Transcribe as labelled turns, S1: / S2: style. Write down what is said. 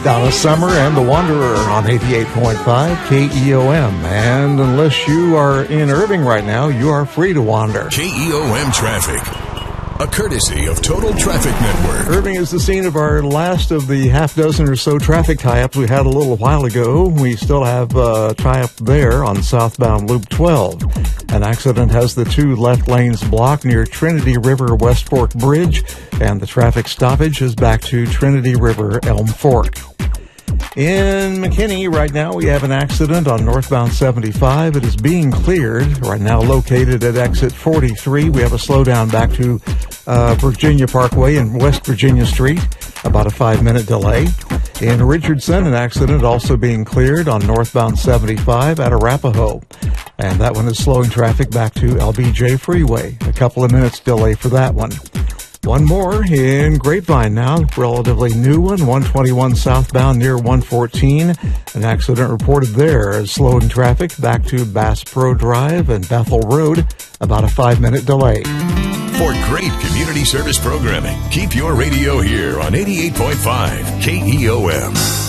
S1: Donna Summer and The Wanderer on 88.5 KEOM. And unless you are in Irving right now, you are free to wander.
S2: KEOM Traffic, a courtesy of Total Traffic Network.
S1: Irving is the scene of our last of the half dozen or so traffic tie-ups we had a little while ago. We still have a tie-up there on southbound Loop 12. An accident has the two left lanes blocked near Trinity River West Fork Bridge, and the traffic stoppage is back to Trinity River Elm Fork. In McKinney, right now, we have an accident on northbound 75. It is being cleared. Right now located at exit 43. We have a slowdown back to Virginia Parkway and West Virginia Street. About a 5-minute delay. In Richardson, an accident also being cleared on northbound 75 at Arapahoe. And that one is slowing traffic back to LBJ Freeway. A couple of minutes delay for that one. One more in Grapevine now, relatively new one, 121 southbound near 114. An accident reported there as slowing traffic back to Bass Pro Drive and Bethel Road, about a 5-minute delay.
S2: For great community service programming, keep your radio here on 88.5 KEOM.